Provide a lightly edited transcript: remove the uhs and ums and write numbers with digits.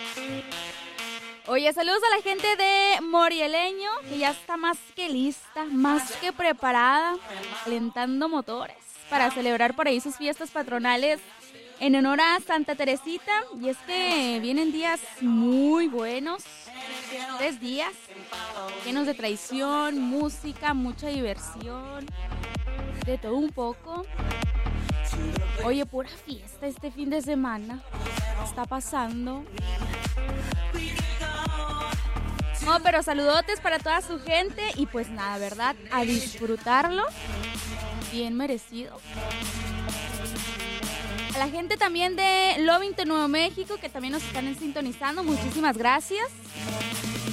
Oye, saludos a la gente de Morieleño, que ya está más que lista, más que preparada, calentando motores para celebrar por ahí sus fiestas patronales en honor a Santa Teresita. Y es que vienen días muy buenos, 3 días llenos de tradición, música, mucha diversión, de todo un poco. Oye, pura fiesta este fin de semana. ¿Qué está pasando? No, pero saludotes para toda su gente y pues nada, ¿verdad? A disfrutarlo. Bien merecido. A la gente también de Lovington, Nuevo México, que también nos están sintonizando. Muchísimas gracias.